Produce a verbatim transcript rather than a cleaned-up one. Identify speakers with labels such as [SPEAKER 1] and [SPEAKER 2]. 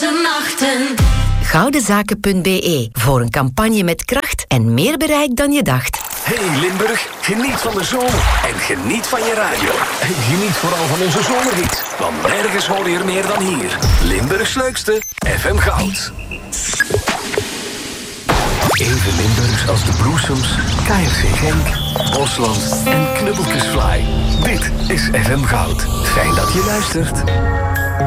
[SPEAKER 1] slapeloze nachten.
[SPEAKER 2] Goudenzaken punt b e voor een campagne met kracht en meer bereik dan je dacht.
[SPEAKER 3] Hey Limburg, geniet van de zomer en geniet van je radio. En geniet vooral van onze zomerhit, want nergens hoor je er meer dan hier. Limburgs leukste, F M Goud. Even Limburgs als de Bloesems, K R C Genk, Bosland en Knubbeltjesfly. Dit is F M Goud. Fijn dat je luistert.